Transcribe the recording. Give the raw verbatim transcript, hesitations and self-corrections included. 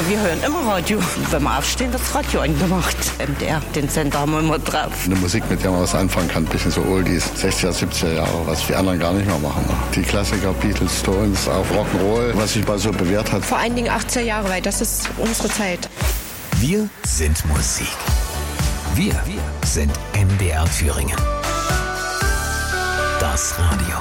Wir hören immer Radio. Wenn wir aufstehen, wird das Radio angemacht. M D R, den Sender haben wir immer drauf. Eine Musik, mit der man was anfangen kann, ein bisschen so Oldies, sechziger, siebziger Jahre, was die anderen gar nicht mehr machen. Die Klassiker, Beatles, Stones, auch Rock'n'Roll, was sich mal so bewährt hat. Vor allen Dingen achtziger Jahre, weil das ist unsere Zeit. Wir sind Musik. Wir, wir sind M D R Thüringen. Das Radio.